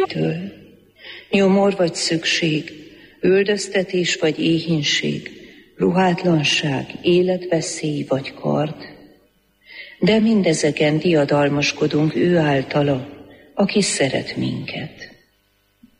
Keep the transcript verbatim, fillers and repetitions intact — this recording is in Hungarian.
től. Nyomor vagy szükség, üldöztetés vagy éhínség, ruhátlanság, életveszély vagy kard. De mindezeken diadalmaskodunk ő általa, aki szeret minket.